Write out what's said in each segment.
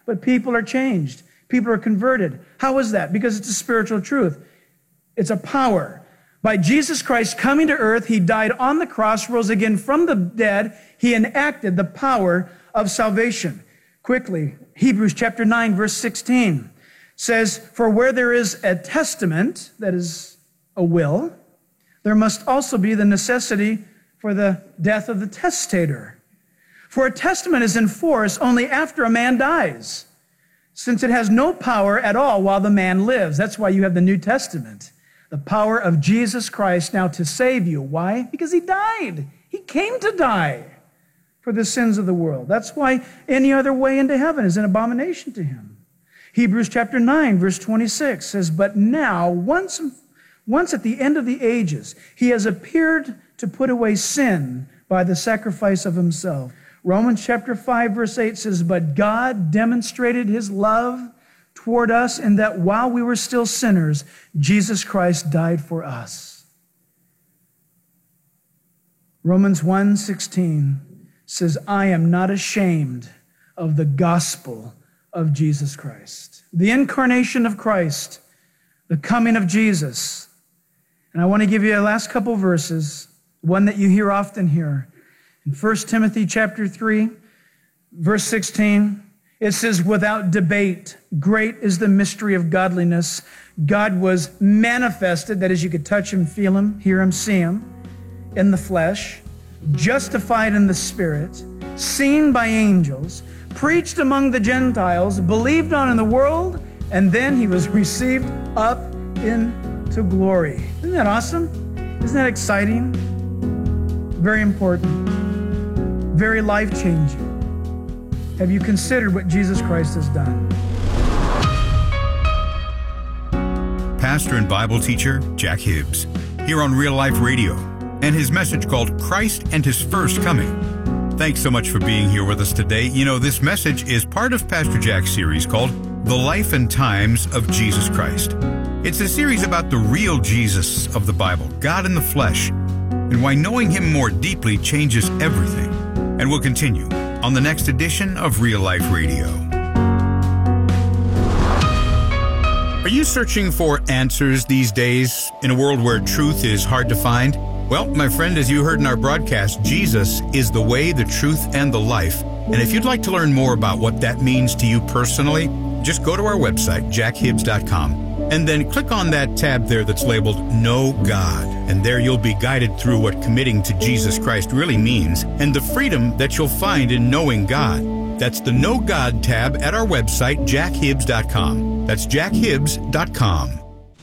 but people are changed. People are converted. How is that? Because it's a spiritual truth. It's a power. By Jesus Christ coming to earth, he died on the cross, rose again from the dead. He enacted the power of salvation. Quickly, Hebrews chapter 9, verse 16 says, "For where there is a testament," that is a will, "there must also be the necessity for the death of the testator. For a testament is in force only after a man dies, since it has no power at all while the man lives." That's why you have the New Testament. The power of Jesus Christ now to save you. Why? Because he died. He came to die for the sins of the world. That's why any other way into heaven is an abomination to him. Hebrews chapter 9, verse 26 says, "But now, once at the end of the ages, he has appeared to put away sin by the sacrifice of himself." Romans chapter 5, verse 8 says, "But God demonstrated his love toward us in that while we were still sinners, Jesus Christ died for us." Romans 1:16 says, "I am not ashamed of the gospel of Jesus Christ." The incarnation of Christ, the coming of Jesus. And I want to give you the last couple verses, one that you hear often here. In 1 Timothy chapter 3, verse 16, it says, "Without debate, great is the mystery of godliness. God was manifested," that is, you could touch him, feel him, hear him, see him, "in the flesh, justified in the spirit, seen by angels, preached among the Gentiles, believed on in the world, and then he was received up into glory." Isn't that awesome? Isn't that exciting? Very important. Very life-changing. Have you considered what Jesus Christ has done? Pastor and Bible teacher Jack Hibbs, here on Real Life Radio, and his message called Christ and His First Coming. Thanks so much for being here with us today. You know, this message is part of Pastor Jack's series called The Life and Times of Jesus Christ. It's a series about the real Jesus of the Bible, God in the flesh, and why knowing him more deeply changes everything. And we'll continue on the next edition of Real Life Radio. Are you searching for answers these days in a world where truth is hard to find? Well, my friend, as you heard in our broadcast, Jesus is the way, the truth, and the life. And if you'd like to learn more about what that means to you personally, just go to our website, jackhibbs.com, and then click on that tab there that's labeled Know God. And there you'll be guided through what committing to Jesus Christ really means and the freedom that you'll find in knowing God. That's the Know God tab at our website, jackhibbs.com. That's jackhibbs.com.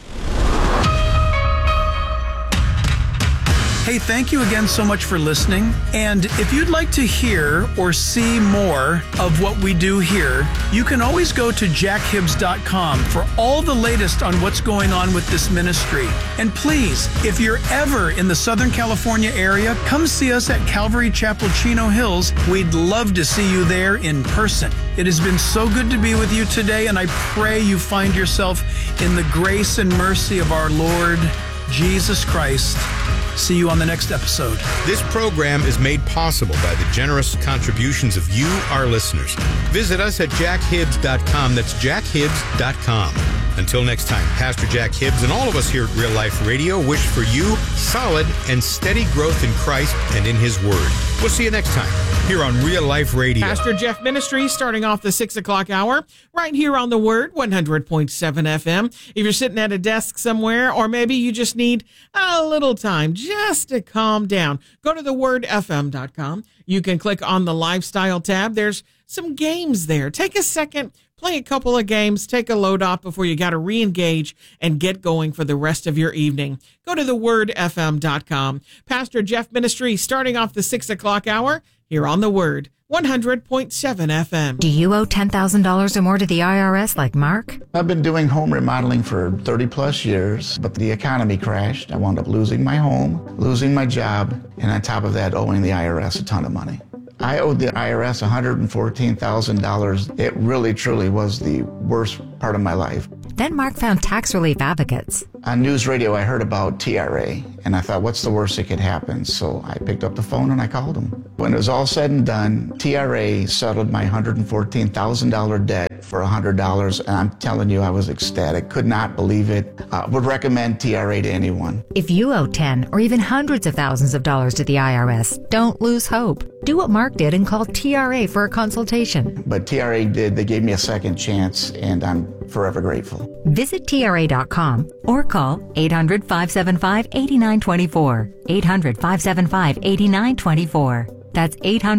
Hey, thank you again so much for listening. And if you'd like to hear or see more of what we do here, you can always go to jackhibbs.com for all the latest on what's going on with this ministry. And please, if you're ever in the Southern California area, come see us at Calvary Chapel, Chino Hills. We'd love to see you there in person. It has been so good to be with you today, and I pray you find yourself in the grace and mercy of our Lord Jesus Christ. See you on the next episode. This program is made possible by the generous contributions of you, our listeners. Visit us at jackhibbs.com. That's jackhibbs.com. Until next time, Pastor Jack Hibbs and all of us here at Real Life Radio wish for you solid and steady growth in Christ and in His Word. We'll see you next time here on Real Life Radio. Pastor Jeff Ministries starting off the 6 o'clock hour right here on the Word, 100.7 FM. If you're sitting at a desk somewhere, or maybe you just need a little time just to calm down, go to thewordfm.com. You can click on the Lifestyle tab. There's some games there. Take a second, play a couple of games, take a load off before you got to re-engage and get going for the rest of your evening. Go to thewordfm.com. Pastor Jeff Ministry starting off the 6 o'clock hour here on The Word, 100.7 FM. Do you owe $10,000 or more to the IRS like Mark? I've been doing home remodeling for 30 plus years, but the economy crashed. I wound up losing my home, losing my job, and on top of that, owing the IRS a ton of money. I owed the IRS $114,000. It really, truly was the worst part of my life. Then Mark found tax relief advocates. On news radio, I heard about TRA, and I thought, what's the worst that could happen? So I picked up the phone and I called them. When it was all said and done, TRA settled my $114,000 debt it for $100, and I'm telling you, I was ecstatic. Could not believe it. Would recommend TRA to anyone. If you owe 10 or even hundreds of thousands of dollars to the IRS, don't lose hope. Do what Mark did and call TRA for a consultation. But TRA did. They gave me a second chance, and I'm forever grateful. Visit TRA.com or call 800-575-8924. 800-575-8924. That's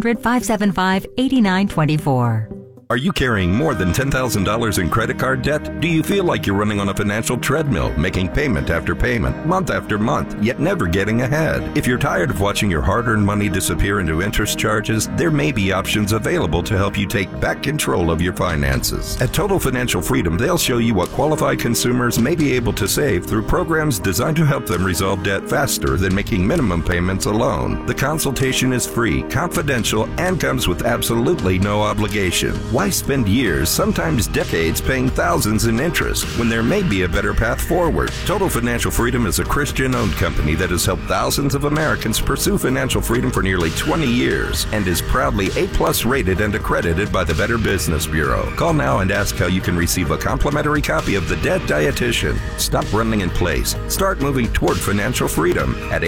800-575-8924. Are you carrying more than $10,000 in credit card debt? Do you feel like you're running on a financial treadmill, making payment after payment, month after month, yet never getting ahead? If you're tired of watching your hard-earned money disappear into interest charges, there may be options available to help you take back control of your finances. At Total Financial Freedom, they'll show you what qualified consumers may be able to save through programs designed to help them resolve debt faster than making minimum payments alone. The consultation is free, confidential, and comes with absolutely no obligation. Why spend years, sometimes decades, paying thousands in interest when there may be a better path forward? Total Financial Freedom is a Christian-owned company that has helped thousands of Americans pursue financial freedom for nearly 20 years and is proudly A+ rated and accredited by the Better Business Bureau. Call now and ask how you can receive a complimentary copy of The Debt Dietitian. Stop running in place. Start moving toward financial freedom at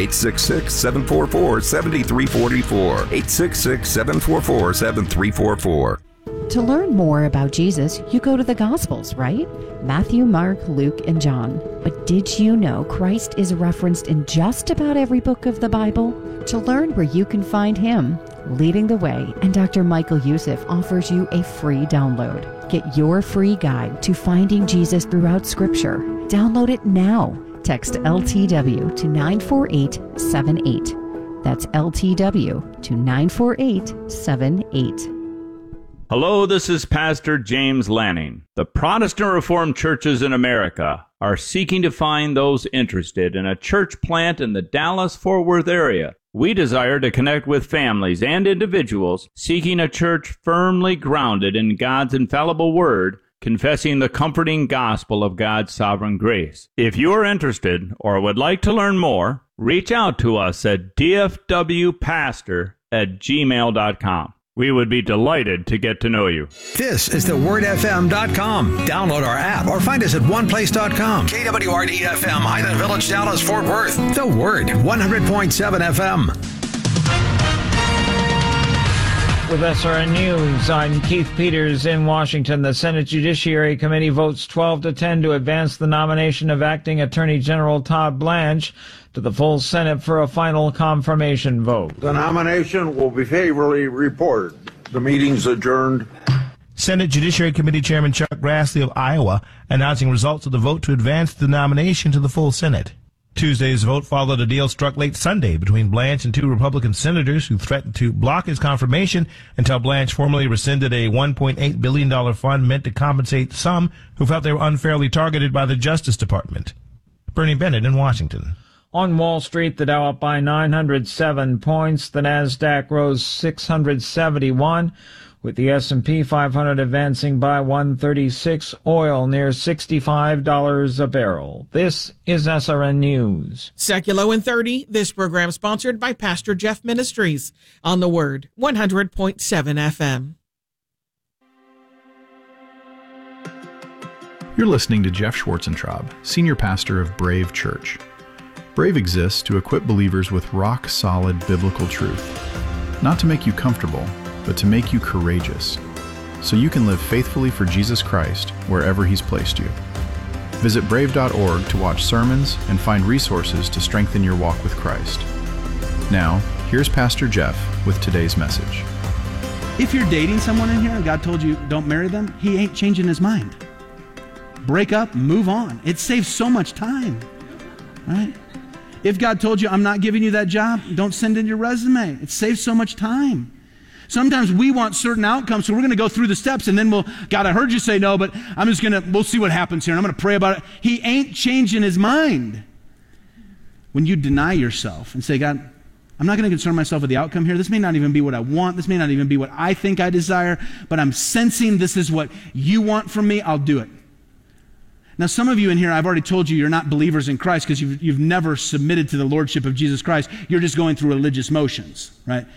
866-744-7344. 866-744-7344. To learn more about Jesus, you go to the Gospels, right? Matthew, Mark, Luke, and John. But did you know Christ is referenced in just about every book of the Bible? To learn where you can find him, Leading the Way and Dr. Michael Youssef offers you a free download. Get your free guide to finding Jesus throughout Scripture. Download it now. Text LTW to 94878. That's LTW to 94878. Hello, this is Pastor James Lanning. The Protestant Reformed churches in America are seeking to find those interested in a church plant in the Dallas-Fort Worth area. We desire to connect with families and individuals seeking a church firmly grounded in God's infallible Word, confessing the comforting gospel of God's sovereign grace. If you are interested or would like to learn more, reach out to us at dfwpastor@gmail.com. We would be delighted to get to know you. This is thewordfm.com. Download our app or find us at oneplace.com. KWRD-FM, Highland Village, Dallas, Fort Worth. The Word, 100.7 FM. With SRN News, I'm Keith Peters in Washington. The Senate Judiciary Committee votes 12-10 to advance the nomination of Acting Attorney General Todd Blanche to the full Senate for a final confirmation vote. The nomination will be favorably reported. The meeting's adjourned. Senate Judiciary Committee Chairman Chuck Grassley of Iowa announcing results of the vote to advance the nomination to the full Senate. Tuesday's vote followed a deal struck late Sunday between Blanche and two Republican senators who threatened to block his confirmation until Blanche formally rescinded a $1.8 billion fund meant to compensate some who felt they were unfairly targeted by the Justice Department. Bernie Bennett in Washington. On Wall Street, the Dow up by 907 points. The Nasdaq rose 671, with the S&P 500 advancing by 136. Oil near $65 a barrel. This is SRN News. Seculo in 30. This program sponsored by Pastor Jeff Ministries on the Word, 100.7 FM. You're listening to Jeff Schwarzentraub, Senior Pastor of Brave Church. Brave exists to equip believers with rock-solid biblical truth, not to make you comfortable, but to make you courageous, so you can live faithfully for Jesus Christ wherever He's placed you. Visit brave.org to watch sermons and find resources to strengthen your walk with Christ. Now, here's Pastor Jeff with today's message. If you're dating someone in here and God told you don't marry them, He ain't changing His mind. Break up, move on. It saves so much time, right? If God told you, I'm not giving you that job, don't send in your resume. It saves so much time. Sometimes we want certain outcomes, so we're going to go through the steps, and then God, I heard you say no, but we'll see what happens here, and I'm going to pray about it. He ain't changing His mind. When you deny yourself and say, God, I'm not going to concern myself with the outcome here. This may not even be what I want. This may not even be what I think I desire, but I'm sensing this is what you want from me. I'll do it. Now, some of you in here, I've already told you, you're not believers in Christ because you've never submitted to the Lordship of Jesus Christ. You're just going through religious motions, right?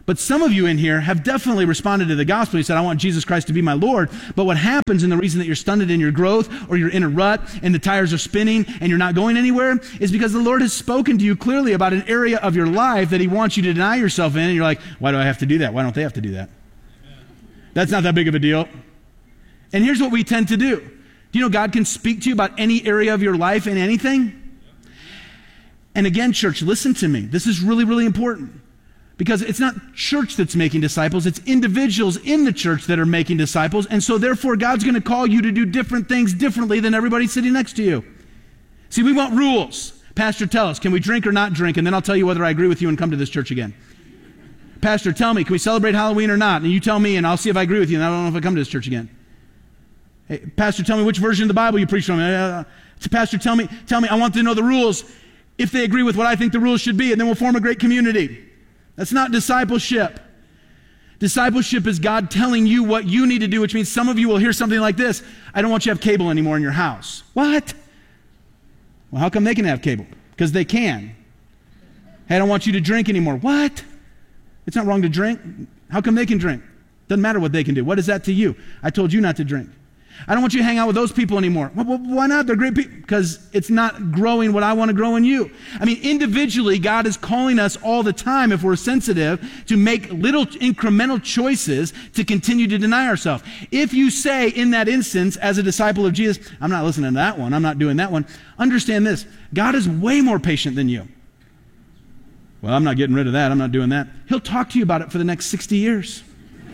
But some of you in here have definitely responded to the gospel. You said, I want Jesus Christ to be my Lord. But what happens, and the reason that you're stunted in your growth, or you're in a rut and the tires are spinning and you're not going anywhere, is because the Lord has spoken to you clearly about an area of your life that he wants you to deny yourself in. And you're like, why do I have to do that? Why don't they have to do that? That's not that big of a deal. And here's what we tend to do. Do you know God can speak to you about any area of your life and anything? And again, church, listen to me. This is really, really important. Because it's not church that's making disciples, it's individuals in the church that are making disciples. And so therefore, God's going to call you to do different things differently than everybody sitting next to you. See, we want rules. Pastor, tell us, can we drink or not drink? And then I'll tell you whether I agree with you and come to this church again. Pastor, tell me, can we celebrate Halloween or not? And you tell me, and I'll see if I agree with you, and I don't know if I come to this church again. Hey, Pastor, tell me which version of the Bible you preach from. Pastor, tell me, I want to know the rules, if they agree with what I think the rules should be, and then we'll form a great community. That's not discipleship. Discipleship is God telling you what you need to do, which means some of you will hear something like this: I don't want you to have cable anymore in your house. What? Well, how come they can have cable? Because they can. Hey, I don't want you to drink anymore. What? It's not wrong to drink. How come they can drink? Doesn't matter what they can do. What is that to you? I told you not to drink. I don't want you to hang out with those people anymore. Well, why not? They're great people. Because it's not growing what I want to grow in you. I mean, individually, God is calling us all the time, if we're sensitive, to make little incremental choices to continue to deny ourselves. If you say in that instance, as a disciple of Jesus, I'm not listening to that one, I'm not doing that one, understand this: God is way more patient than you. Well, I'm not getting rid of that, I'm not doing that. He'll talk to you about it for the next 60 years.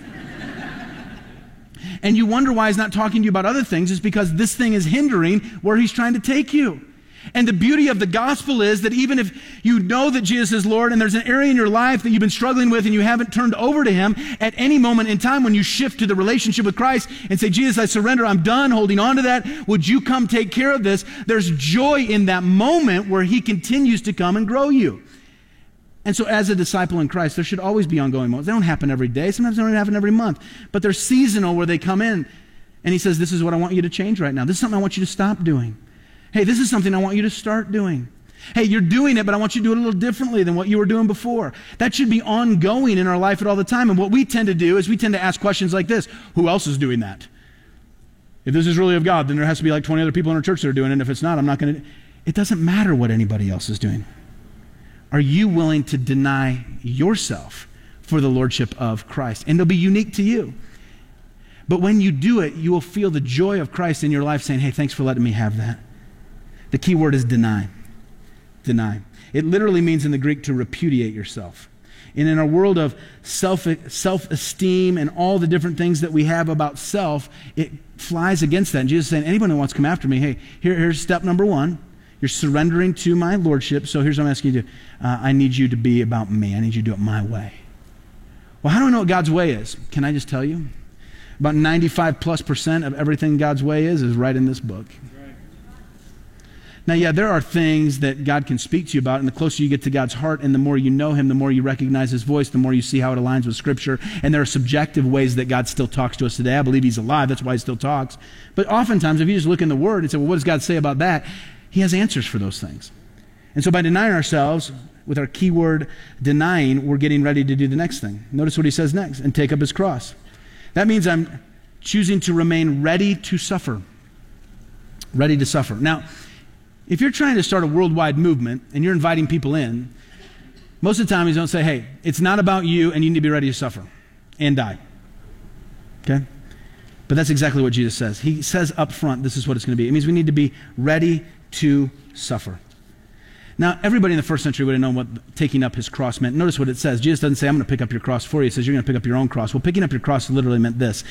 And you wonder why he's not talking to you about other things. It's because this thing is hindering where he's trying to take you. And the beauty of the gospel is that even if you know that Jesus is Lord and there's an area in your life that you've been struggling with and you haven't turned over to him, at any moment in time when you shift to the relationship with Christ and say, Jesus, I surrender, I'm done holding on to that, would you come take care of this? There's joy in that moment where he continues to come and grow you. And so as a disciple in Christ, there should always be ongoing moments. They don't happen every day. Sometimes they don't happen every month. But they're seasonal where they come in. And he says, this is what I want you to change right now. This is something I want you to stop doing. Hey, this is something I want you to start doing. Hey, you're doing it, but I want you to do it a little differently than what you were doing before. That should be ongoing in our life at all the time. And what we tend to do is we tend to ask questions like this: who else is doing that? If this is really of God, then there has to be like 20 other people in our church that are doing it. And if it's not, I'm not going to. It doesn't matter what anybody else is doing. Are you willing to deny yourself for the lordship of Christ? And it'll be unique to you. But when you do it, you will feel the joy of Christ in your life saying, hey, thanks for letting me have that. The key word is deny. Deny. It literally means in the Greek to repudiate yourself. And in our world of self-esteem and all the different things that we have about self, it flies against that. And Jesus is saying, anyone who wants to come after me, hey, here's step number one. You're surrendering to my lordship, so here's what I'm asking you to do. I need you to be about me. I need you to do it my way. Well, how do I know what God's way is? Can I just tell you? About 95+% of everything God's way is right in this book. Right. Now, yeah, there are things that God can speak to you about, and the closer you get to God's heart and the more you know him, the more you recognize his voice, the more you see how it aligns with Scripture. And there are subjective ways that God still talks to us today. I believe he's alive. That's why he still talks. But oftentimes, if you just look in the Word and say, well, what does God say about that? He has answers for those things. And so by denying ourselves, with our keyword denying, we're getting ready to do the next thing. Notice what he says next: and take up his cross. That means I'm choosing to remain ready to suffer. Ready to suffer. Now, if you're trying to start a worldwide movement and you're inviting people in, most of the time you don't say, hey, it's not about you and you need to be ready to suffer and die. Okay? But that's exactly what Jesus says. He says up front, this is what it's going to be. It means we need to be ready to suffer. Now, everybody in the first century would have known what taking up his cross meant. Notice what it says. Jesus doesn't say, I'm going to pick up your cross for you. He says, you're going to pick up your own cross. Well, picking up your cross literally meant this.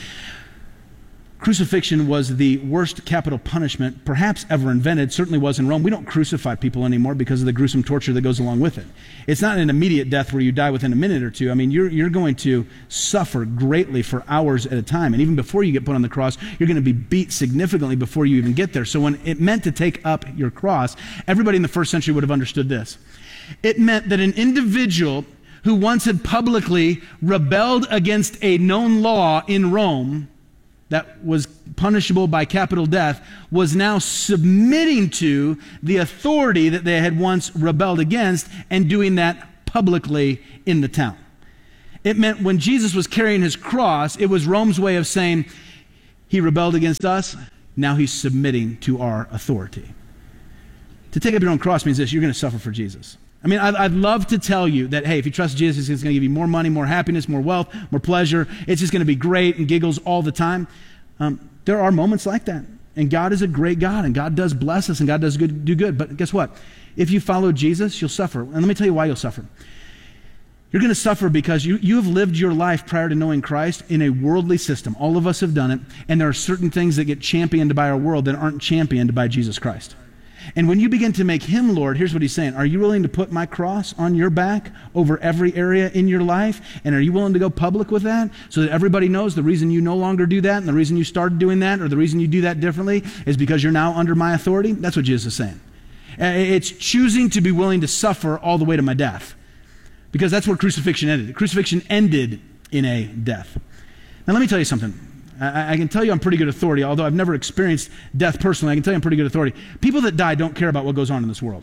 Crucifixion was the worst capital punishment perhaps ever invented. Certainly was in Rome. We don't crucify people anymore because of the gruesome torture that goes along with it. It's not an immediate death where you die within a minute or two. I mean, you're going to suffer greatly for hours at a time. And even before you get put on the cross, you're going to be beat significantly before you even get there. So when it meant to take up your cross, everybody in the first century would have understood this. It meant that an individual who once had publicly rebelled against a known law in Rome that was punishable by capital death, was now submitting to the authority that they had once rebelled against and doing that publicly in the town. It meant when Jesus was carrying his cross, it was Rome's way of saying, he rebelled against us, now he's submitting to our authority. To take up your own cross means this: you're going to suffer for Jesus. I mean, I'd love to tell you that, hey, if you trust Jesus, he's going to give you more money, more happiness, more wealth, more pleasure. It's just going to be great and giggles all the time. There are moments like that. And God is a great God, and God does bless us, and God does do good. But guess what? If you follow Jesus, you'll suffer. And let me tell you why you'll suffer. You're going to suffer because you have lived your life prior to knowing Christ in a worldly system. All of us have done it. And there are certain things that get championed by our world that aren't championed by Jesus Christ. And when you begin to make him Lord, here's what he's saying. Are you willing to put my cross on your back over every area in your life? And are you willing to go public with that so that everybody knows the reason you no longer do that and the reason you started doing that or the reason you do that differently is because you're now under my authority? That's what Jesus is saying. It's choosing to be willing to suffer all the way to my death, because that's where crucifixion ended. Crucifixion ended in a death. Now let me tell you something. I can tell you I'm pretty good authority, although I've never experienced death personally. I can tell you I'm pretty good authority. People that die don't care about what goes on in this world.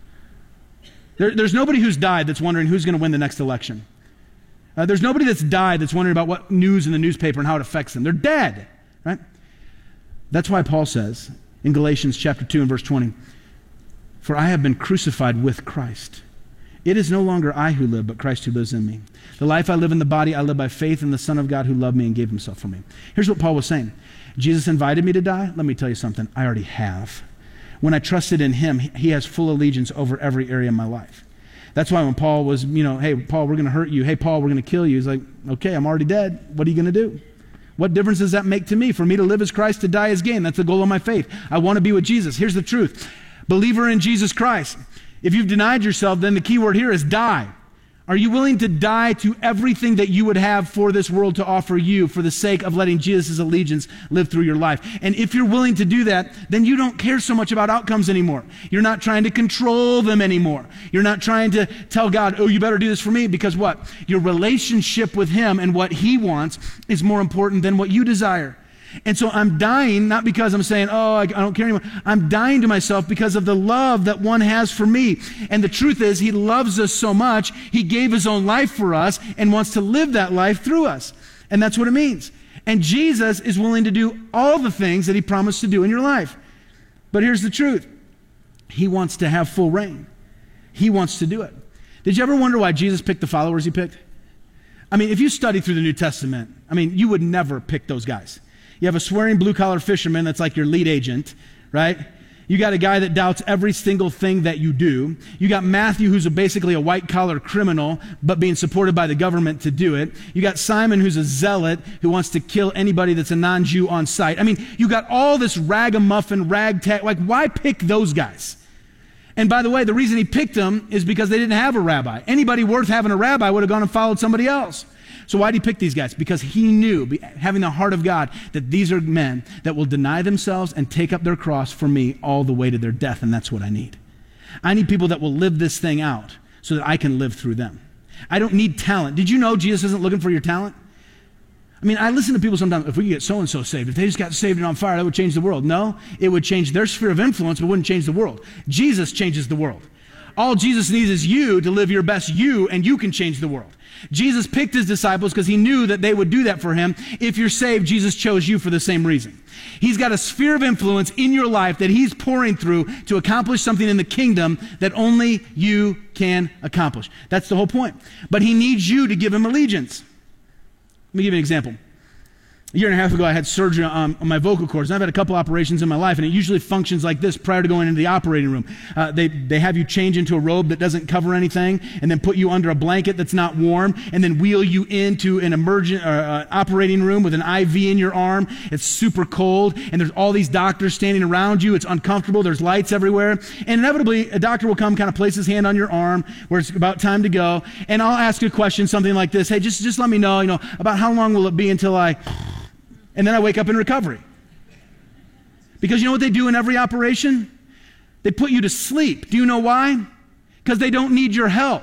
There's nobody who's died that's wondering who's going to win the next election. There's nobody that's died that's wondering about what news in the newspaper and how it affects them. They're dead, right? That's why Paul says in Galatians chapter 2 and verse 20, "For I have been crucified with Christ. It is no longer I who live, but Christ who lives in me. The life I live in the body, I live by faith in the Son of God who loved me and gave himself for me." Here's what Paul was saying. Jesus invited me to die. Let me tell you something. I already have. When I trusted in him, he has full allegiance over every area of my life. That's why when Paul was, hey, Paul, we're going to hurt you. Hey, Paul, we're going to kill you. He's like, okay, I'm already dead. What are you going to do? What difference does that make to me? For me to live as Christ, to die as gain. That's the goal of my faith. I want to be with Jesus. Here's the truth. Believer in Jesus Christ. If you've denied yourself, then the key word here is die. Are you willing to die to everything that you would have for this world to offer you for the sake of letting Jesus' allegiance live through your life? And if you're willing to do that, then you don't care so much about outcomes anymore. You're not trying to control them anymore. You're not trying to tell God, oh, you better do this for me, because what? Your relationship with him and what he wants is more important than what you desire. And so I'm dying, not because I'm saying, oh, I don't care anymore. I'm dying to myself because of the love that one has for me. And the truth is, he loves us so much, he gave his own life for us and wants to live that life through us. And that's what it means. And Jesus is willing to do all the things that he promised to do in your life. But here's the truth. He wants to have full reign. He wants to do it. Did you ever wonder why Jesus picked the followers he picked? I mean, if you study through the New Testament, you would never pick those guys. You have a swearing blue-collar fisherman that's like your lead agent, right? You got a guy that doubts every single thing that you do. You got Matthew, who's basically a white-collar criminal, but being supported by the government to do it. You got Simon, who's a zealot, who wants to kill anybody that's a non-Jew on sight. You got all this ragamuffin, ragtag. Like, why pick those guys? And by the way, the reason he picked them is because they didn't have a rabbi. Anybody worth having a rabbi would have gone and followed somebody else. So why did he pick these guys? Because he knew, having the heart of God, that these are men that will deny themselves and take up their cross for me all the way to their death, and that's what I need. I need people that will live this thing out so that I can live through them. I don't need talent. Did you know Jesus isn't looking for your talent? I listen to people sometimes, if we could get so-and-so saved, if they just got saved and on fire, that would change the world. No, it would change their sphere of influence, but it wouldn't change the world. Jesus changes the world. All Jesus needs is you to live your best you, and you can change the world. Jesus picked his disciples because he knew that they would do that for him. If you're saved, Jesus chose you for the same reason. He's got a sphere of influence in your life that he's pouring through to accomplish something in the kingdom that only you can accomplish. That's the whole point. But he needs you to give him allegiance. Let me give you an example. A year and a half ago, I had surgery on my vocal cords. And I've had a couple operations in my life, and it usually functions like this prior to going into the operating room. They have you change into a robe that doesn't cover anything, and then put you under a blanket that's not warm, and then wheel you into an emergent operating room with an IV in your arm. It's super cold, and there's all these doctors standing around you. It's uncomfortable. There's lights everywhere. And inevitably, a doctor will come, kind of place his hand on your arm where it's about time to go, and I'll ask a question, something like this. Hey, just let me know, about how long will it be until and then I wake up in recovery. Because you know what they do in every operation? They put you to sleep. Do you know why? Because they don't need your help.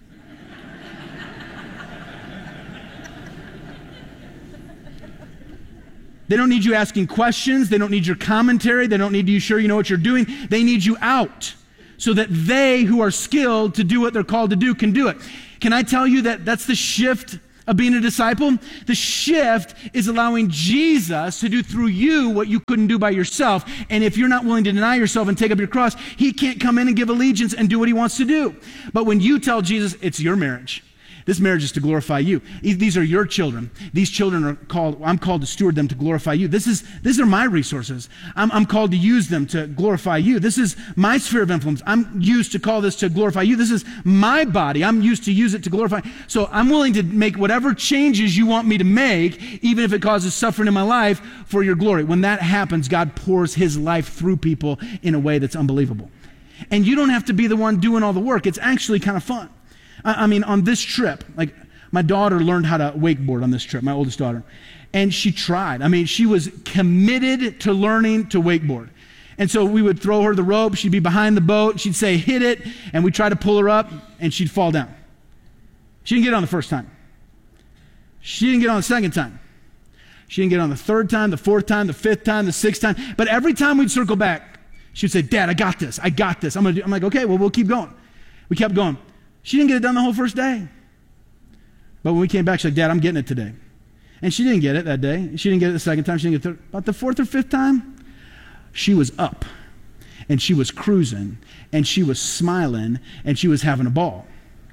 They don't need you asking questions. They don't need your commentary. They don't need you sure you know what you're doing. They need you out so that they who are skilled to do what they're called to do can do it. Can I tell you that that's the shift of being a disciple? The shift is allowing Jesus to do through you what you couldn't do by yourself. And if you're not willing to deny yourself and take up your cross, he can't come in and give allegiance and do what he wants to do. But when you tell Jesus, it's your marriage. This marriage is to glorify you. These are your children. These children are called, I'm called to steward them to glorify you. These are my resources. I'm called to use them to glorify you. This is my sphere of influence. I'm used to call this to glorify you. This is my body. I'm used to use it to glorify. So I'm willing to make whatever changes you want me to make, even if it causes suffering in my life, for your glory. When that happens, God pours his life through people in a way that's unbelievable. And you don't have to be the one doing all the work. It's actually kind of fun. I mean, on this trip, like my daughter learned how to wakeboard on this trip, my oldest daughter. And she tried. I mean, she was committed to learning to wakeboard. And so we would throw her the rope. She'd be behind the boat. She'd say, hit it. And we'd try to pull her up and she'd fall down. She didn't get on the first time. She didn't get on the second time. She didn't get on the third time, the fourth time, the fifth time, the sixth time. But every time we'd circle back, she'd say, Dad, I got this. I got this. I'm like, okay, well, we'll keep going. We kept going. She didn't get it done the whole first day. But when we came back, she's like, Dad, I'm getting it today. And she didn't get it that day. She didn't get it the second time. She didn't get it about the fourth or fifth time. She was up. And she was cruising. And she was smiling. And she was having a ball.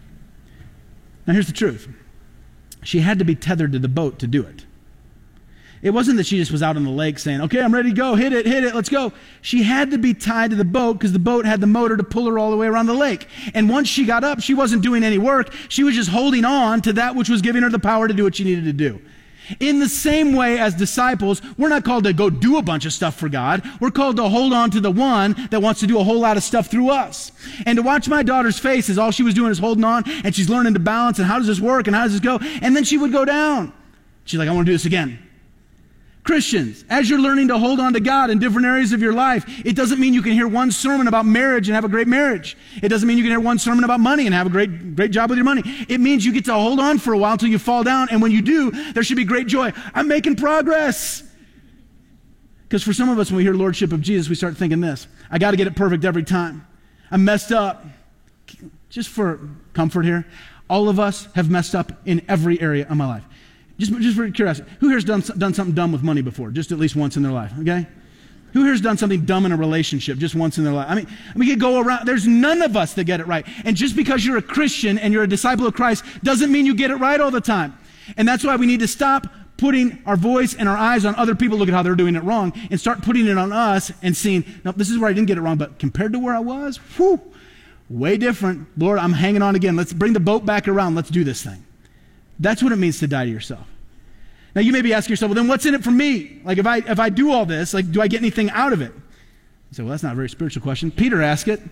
Now here's the truth. She had to be tethered to the boat to do it. It wasn't that she just was out on the lake saying, okay, I'm ready to go, hit it, let's go. She had to be tied to the boat because the boat had the motor to pull her all the way around the lake. And once she got up, she wasn't doing any work. She was just holding on to that which was giving her the power to do what she needed to do. In the same way as disciples, we're not called to go do a bunch of stuff for God. We're called to hold on to the one that wants to do a whole lot of stuff through us. And to watch my daughter's face as all she was doing is holding on, and she's learning to balance, and how does this work, and how does this go? And then she would go down. She's like, I want to do this again. Christians, as you're learning to hold on to God in different areas of your life, it doesn't mean you can hear one sermon about marriage and have a great marriage. It doesn't mean you can hear one sermon about money and have a great job with your money. It means you get to hold on for a while until you fall down, and when you do, there should be great joy. I'm making progress. Because for some of us, when we hear Lordship of Jesus, we start thinking this: I got to get it perfect every time. I'm messed up. Just for comfort here, all of us have messed up in every area of my life. Just for curiosity, who here's done something dumb with money before? Just at least once in their life, okay? Who here's done something dumb in a relationship just once in their life? I mean, we could go around. There's none of us that get it right. And just because you're a Christian and you're a disciple of Christ doesn't mean you get it right all the time. And that's why we need to stop putting our voice and our eyes on other people, look at how they're doing it wrong, and start putting it on us and seeing, no, this is where I didn't get it wrong, but compared to where I was, whew, way different. Lord, I'm hanging on again. Let's bring the boat back around. Let's do this thing. That's what it means to die to yourself. Now, you may be asking yourself, well, then what's in it for me? Like, if I do all this, like, do I get anything out of it? You say, well, that's not a very spiritual question. Peter asked it.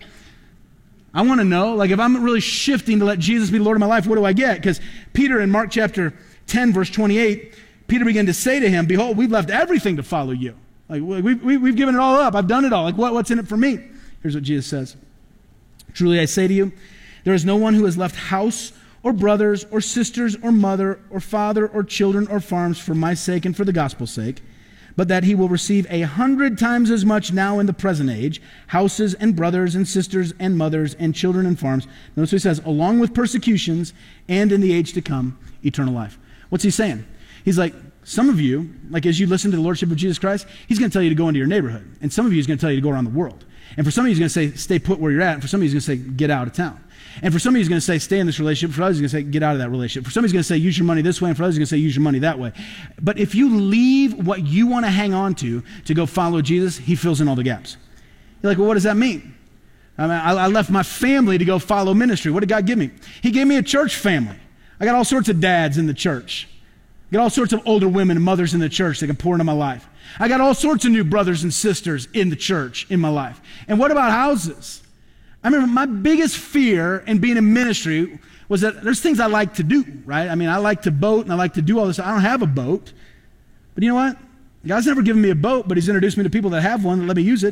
I want to know, like, if I'm really shifting to let Jesus be the Lord of my life, what do I get? Because Peter, in Mark chapter 10, verse 28, Peter began to say to him, behold, we've left everything to follow you. Like, we've given it all up. I've done it all. Like, what's in it for me? Here's what Jesus says. Truly I say to you, there is no one who has left house or brothers, or sisters, or mother, or father, or children, or farms for my sake and for the gospel's sake, but that he will receive 100 times as much now in the present age, houses and brothers and sisters and mothers and children and farms. Notice what he says, along with persecutions and in the age to come, eternal life. What's he saying? He's like, some of you, like as you listen to the Lordship of Jesus Christ, he's going to tell you to go into your neighborhood. And some of you, he's going to tell you to go around the world. And for some of you, he's going to say, stay put where you're at. And for some of you, he's going to say, get out of town. And for some of you, he's going to say, stay in this relationship. For others, he's going to say, get out of that relationship. For some, he's going to say, use your money this way. And for others, he's going to say, use your money that way. But if you leave what you want to hang on to go follow Jesus, he fills in all the gaps. You're like, well, what does that mean? I mean, I left my family to go follow ministry. What did God give me? He gave me a church family. I got all sorts of dads in the church. I got all sorts of older women and mothers in the church that can pour into my life. I got all sorts of new brothers and sisters in the church in my life. And what about houses? I remember my biggest fear in being in ministry was that there's things I like to do, right? I mean, I like to boat and I like to do all this. I don't have a boat. But you know what? God's never given me a boat, but he's introduced me to people that have one that let me use it.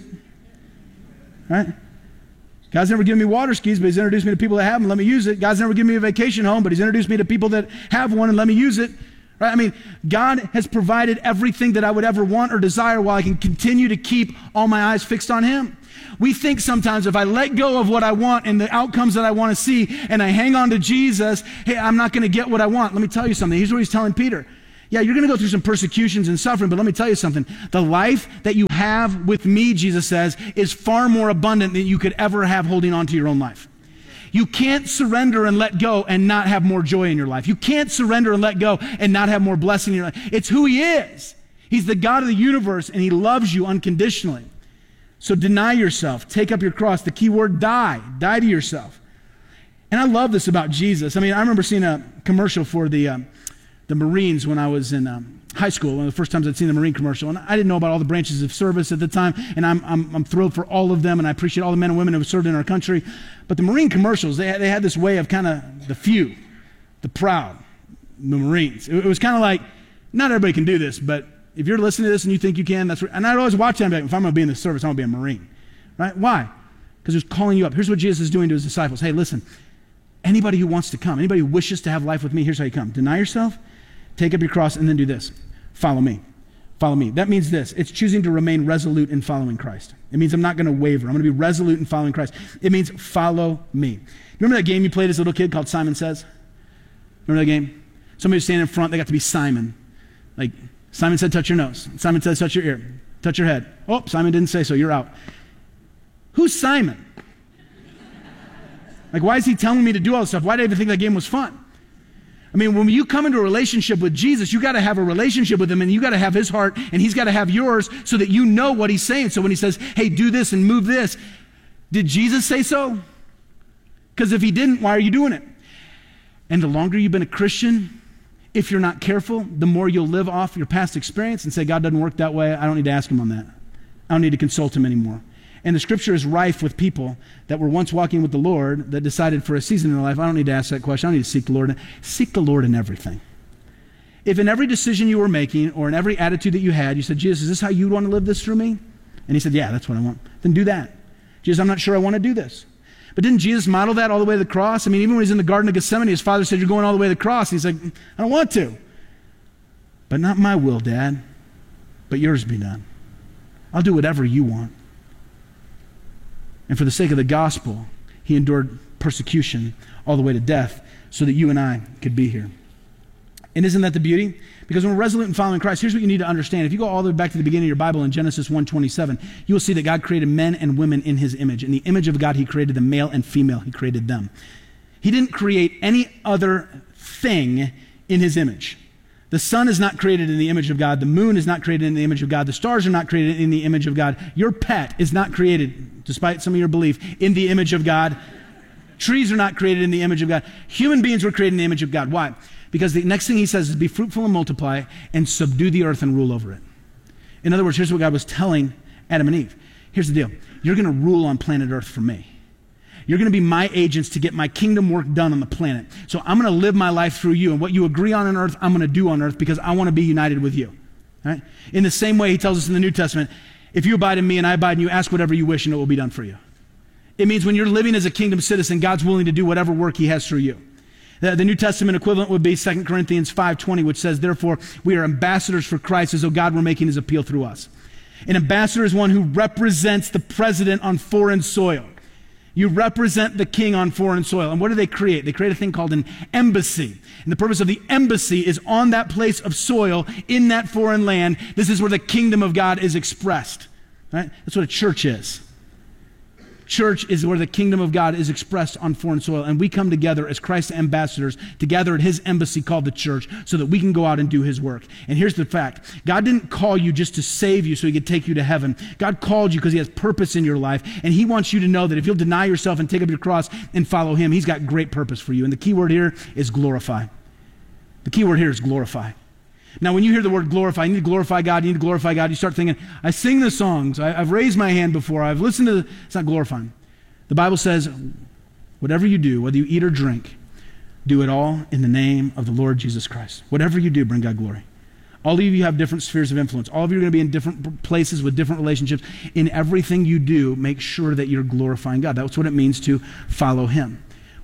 Right? God's never given me water skis, but he's introduced me to people that have them and let me use it. God's never given me a vacation home, but he's introduced me to people that have one and let me use it. Right? I mean, God has provided everything that I would ever want or desire while I can continue to keep all my eyes fixed on him. We think sometimes if I let go of what I want and the outcomes that I want to see and I hang on to Jesus, hey, I'm not going to get what I want. Let me tell you something. Here's what he's telling Peter. Yeah, you're going to go through some persecutions and suffering, but let me tell you something. The life that you have with me, Jesus says, is far more abundant than you could ever have holding on to your own life. You can't surrender and let go and not have more joy in your life. You can't surrender and let go and not have more blessing in your life. It's who he is. He's the God of the universe, and he loves you unconditionally. So deny yourself. Take up your cross. The key word, die. Die to yourself. And I love this about Jesus. I mean, I remember seeing a commercial for the Marines when I was in high school. One of the first times I'd seen the Marine commercial. And I didn't know about all the branches of service at the time. And I'm thrilled for all of them. And I appreciate all the men and women who have served in our country. But the Marine commercials, they had this way of kind of the few, the proud, the Marines. It was kind of like, not everybody can do this, but if you're listening to this and you think you can, that's right. And I'd always watch that and be like, if I'm going to be in the service, I'm going to be a Marine. Right? Why? Because he's calling you up. Here's what Jesus is doing to his disciples. Hey, listen, anybody who wants to come, anybody who wishes to have life with me, here's how you come. Deny yourself, take up your cross, and then do this. Follow me. Follow me. That means this. It's choosing to remain resolute in following Christ. It means I'm not going to waver. I'm going to be resolute in following Christ. It means follow me. Remember that game you played as a little kid called Simon Says? Remember that game? Somebody was standing in front. They got to be Simon. Like, Simon said, touch your nose. Simon says, touch your ear. Touch your head. Oh, Simon didn't say so. You're out. Who's Simon? Like, why is he telling me to do all this stuff? Why did I even think that game was fun? I mean, when you come into a relationship with Jesus, you got to have a relationship with him, and you got to have his heart, and he's got to have yours so that you know what he's saying. So when he says, hey, do this and move this, did Jesus say so? Because if he didn't, why are you doing it? And the longer you've been a Christian, if you're not careful, the more you'll live off your past experience and say, God doesn't work that way. I don't need to ask him on that. I don't need to consult him anymore. And the scripture is rife with people that were once walking with the Lord that decided for a season in their life, I don't need to ask that question. I don't need to seek the Lord. Seek the Lord in everything. If in every decision you were making or in every attitude that you had, you said, Jesus, is this how you want to live this through me? And he said, yeah, that's what I want. Then do that. Jesus, I'm not sure I want to do this. But didn't Jesus model that all the way to the cross? I mean, even when he's in the Garden of Gethsemane, his father said, you're going all the way to the cross. And he's like, I don't want to. But not my will, Dad, but yours be done. I'll do whatever you want. And for the sake of the gospel, he endured persecution all the way to death so that you and I could be here. And isn't that the beauty? Because when we're resolute in following Christ, here's what you need to understand. If you go all the way back to the beginning of your Bible in Genesis 1:27, you will see that God created men and women in his image. In the image of God, he created them, male and female, he created them. He didn't create any other thing in his image. The sun is not created in the image of God. The moon is not created in the image of God. The stars are not created in the image of God. Your pet is not created, despite some of your belief, in the image of God. Trees are not created in the image of God. Human beings were created in the image of God. Why? Because the next thing he says is be fruitful and multiply and subdue the earth and rule over it. In other words, here's what God was telling Adam and Eve. Here's the deal. You're going to rule on planet Earth for me. You're going to be my agents to get my kingdom work done on the planet. So I'm going to live my life through you. And what you agree on earth, I'm going to do on earth because I want to be united with you. Right? In the same way, he tells us in the New Testament, if you abide in me and I abide in you, ask whatever you wish and it will be done for you. It means when you're living as a kingdom citizen, God's willing to do whatever work he has through you. The New Testament equivalent would be 2 Corinthians 5:20, which says, therefore, we are ambassadors for Christ as though God were making his appeal through us. An ambassador is one who represents the president on foreign soil. You represent the king on foreign soil. And what do they create? They create a thing called an embassy. And the purpose of the embassy is on that place of soil in that foreign land. This is where the kingdom of God is expressed. Right? That's what a church is. Church is where the kingdom of God is expressed on foreign soil. And we come together as Christ's ambassadors together at his embassy called the church so that we can go out and do his work. And here's the fact. God didn't call you just to save you so he could take you to heaven. God called you because he has purpose in your life. And he wants you to know that if you'll deny yourself and take up your cross and follow him, he's got great purpose for you. And the key word here is glorify. The key word here is glorify. Now, when you hear the word glorify, you need to glorify God, you need to glorify God, you start thinking, I sing the songs, I've raised my hand before, I've listened to it's not glorifying. The Bible says, whatever you do, whether you eat or drink, do it all in the name of the Lord Jesus Christ. Whatever you do, bring God glory. All of you have different spheres of influence. All of you are going to be in different places with different relationships. In everything you do, make sure that you're glorifying God. That's what it means to follow him.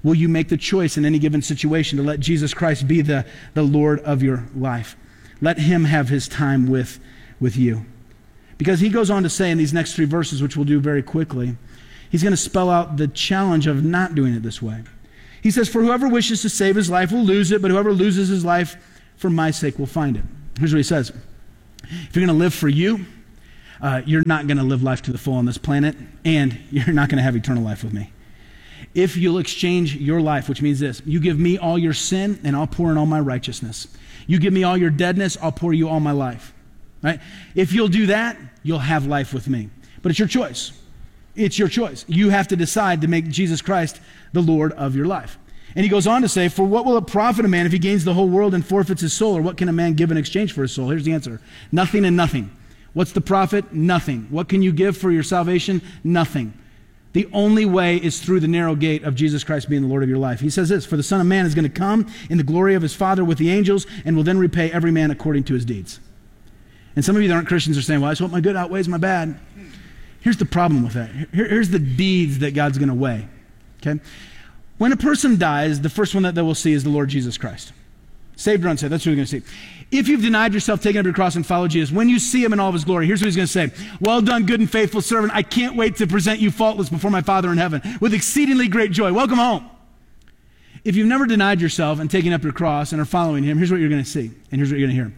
Will you make the choice in any given situation to let Jesus Christ be the Lord of your life? Let him have his time with you. Because he goes on to say in these next 3 verses, which we'll do very quickly, he's going to spell out the challenge of not doing it this way. He says, for whoever wishes to save his life will lose it, but whoever loses his life for my sake will find it. Here's what he says. If you're going to live for you, you're not going to live life to the full on this planet, and you're not going to have eternal life with me. If you'll exchange your life, which means this, you give me all your sin, and I'll pour in all my righteousness. You give me all your deadness, I'll pour you all my life. Right? If you'll do that, you'll have life with me. But it's your choice. It's your choice. You have to decide to make Jesus Christ the Lord of your life. And he goes on to say, for what will it profit a man if he gains the whole world and forfeits his soul? Or what can a man give in exchange for his soul? Here's the answer. Nothing and nothing. What's the profit? Nothing. What can you give for your salvation? Nothing. The only way is through the narrow gate of Jesus Christ being the Lord of your life. He says this, for the Son of Man is going to come in the glory of his Father with the angels and will then repay every man according to his deeds. And some of you that aren't Christians are saying, well, I just hope my good outweighs my bad. Here's the problem with that. Here's the deeds that God's going to weigh. Okay? When a person dies, the first one that we'll see is the Lord Jesus Christ. Saved or unsaved, that's what we're going to see. If you've denied yourself, taken up your cross, and followed Jesus, when you see him in all of his glory, here's what he's going to say. Well done, good and faithful servant. I can't wait to present you faultless before my Father in heaven with exceedingly great joy. Welcome home. If you've never denied yourself and taken up your cross and are following him, here's what you're going to see, and here's what you're going to hear.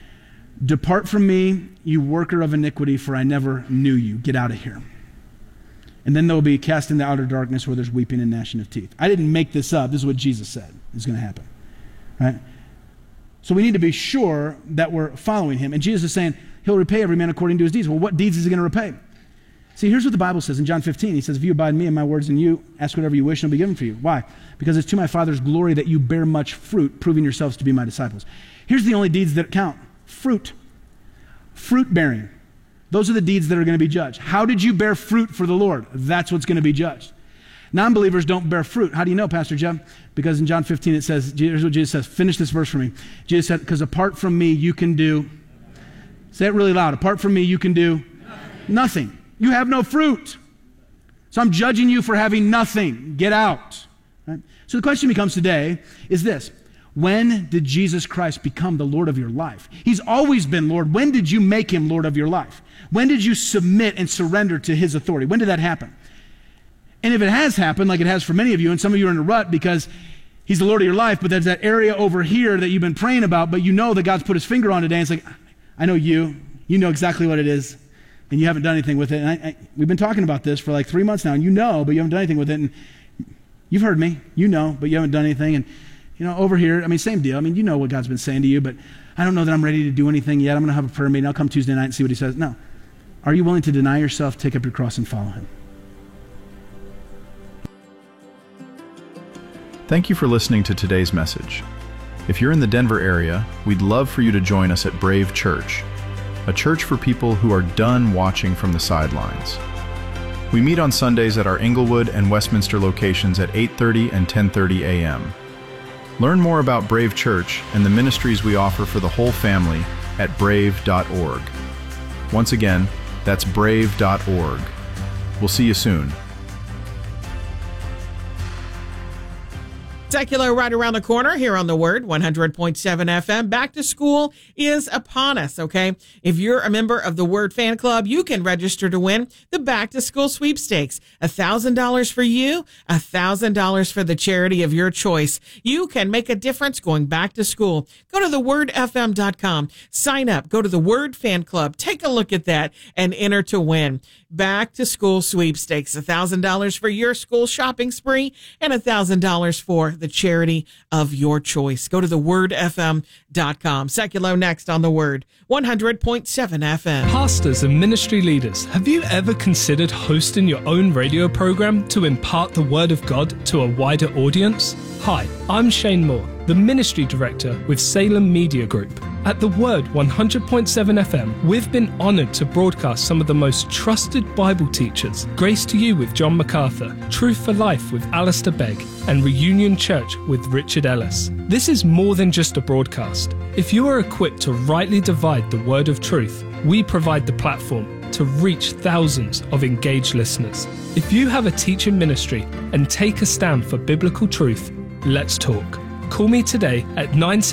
Depart from me, you worker of iniquity, for I never knew you. Get out of here. And then they'll be cast into outer darkness where there's weeping and gnashing of teeth. I didn't make this up. This is what Jesus said is going to happen. Right? So we need to be sure that we're following him. And Jesus is saying he'll repay every man according to his deeds. Well, what deeds is he going to repay? See, here's what the Bible says in John 15. He says, if you abide in me and my words in you, ask whatever you wish and it'll be given for you. Why? Because it's to my Father's glory that you bear much fruit, proving yourselves to be my disciples. Here's the only deeds that count. Fruit. Fruit bearing. Those are the deeds that are going to be judged. How did you bear fruit for the Lord? That's what's going to be judged. Non-believers don't bear fruit. How do you know, Pastor Jeff? Because in John 15 it says, here's what Jesus says. Finish this verse for me. Jesus said, because apart from me you can do, say it really loud, apart from me you can do nothing. You have no fruit. So I'm judging you for having nothing. Get out. Right? So the question becomes today is this. When did Jesus Christ become the Lord of your life? He's always been Lord. When did you make him Lord of your life? When did you submit and surrender to his authority? When did that happen? And if it has happened, like it has for many of you, and some of you are in a rut because he's the Lord of your life, but there's that area over here that you've been praying about, but you know that God's put his finger on today, and it's like, I know you know exactly what it is, and you haven't done anything with it. And we've been talking about this for like 3 months now, and you know, but you haven't done anything with it, and you've heard me, you know, but you haven't done anything, and you know, over here, I mean, same deal. I mean, you know what God's been saying to you, but I don't know that I'm ready to do anything yet. I'm going to have a prayer meeting. I'll come Tuesday night and see what he says. No. Are you willing to deny yourself, take up your cross, and follow him? Thank you for listening to today's message. If you're in the Denver area, we'd love for you to join us at Brave Church, a church for people who are done watching from the sidelines. We meet on Sundays at our Inglewood and Westminster locations at 8:30 and 10:30 a.m. Learn more about Brave Church and the ministries we offer for the whole family at brave.org. Once again, that's brave.org. We'll see you soon. Secular right around the corner here on The Word, 100.7 FM. Back to school is upon us, okay? If you're a member of the Word fan club, you can register to win the Back to School sweepstakes. $1,000 for you, $1,000 for the charity of your choice. You can make a difference going back to school. Go to thewordfm.com, sign up, go to the Word fan club, take a look at that, and enter to win. Back to School sweepstakes, $1,000 for your school shopping spree and $1,000 for the charity of your choice. Go to thewordfm.com. Secular next on The Word, 100.7 FM. Pastors and ministry leaders, have you ever considered hosting your own radio program to impart the Word of God to a wider audience? Hi, I'm Shane Moore, the Ministry Director with Salem Media Group. At The Word 100.7 FM, we've been honored to broadcast some of the most trusted Bible teachers, Grace to You with John MacArthur, Truth for Life with Alistair Begg, and Reunion Church with Richard Ellis. This is more than just a broadcast. If you are equipped to rightly divide the word of truth, we provide the platform to to reach thousands of engaged listeners. If you have a teaching ministry and take a stand for biblical truth, let's talk. Call me today at